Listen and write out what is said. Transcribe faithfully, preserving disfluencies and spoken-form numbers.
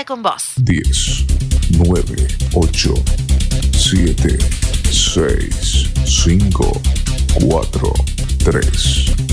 Comunica con vos. diez, nueve, ocho, siete, seis, cinco, cuatro, tres,